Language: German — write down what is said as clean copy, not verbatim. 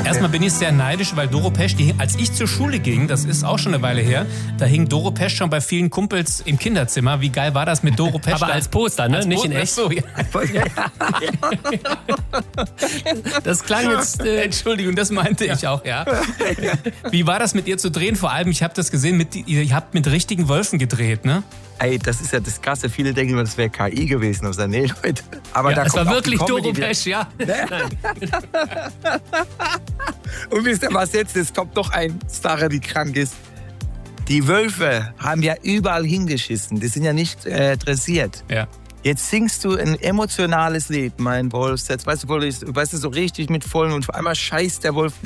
Erstmal bin ich sehr neidisch, weil Doro Pesch, als ich zur Schule ging, das ist auch schon eine Weile her, da hing Doro Pesch schon bei vielen Kumpels im Kinderzimmer. Wie geil war das mit Doro Pesch? Aber als Poster, ne? Als Nicht in Poster, echt. so, ja. Das klang jetzt... Entschuldigung, das meinte ich auch, ja. Wie war das mit ihr zu drehen? Vor allem, ich habe das gesehen, ihr habt mit richtigen Wölfen gedreht, ne? Ey, das ist ja das Krasse. Viele denken immer, das wäre KI gewesen. Aber nee, Leute. Aber Ja, da es kommt war auch die wirklich Comedy Doro wieder. Pesch, ja. Und wisst ihr was jetzt? Es kommt doch ein Sache, die krank ist. Die Wölfe haben ja überall hingeschissen. Die sind ja nicht dressiert. Ja. Jetzt singst du ein emotionales Lied, mein Wolf. Jetzt weißt du, so richtig mit vollen und auf einmal scheißt der Wolf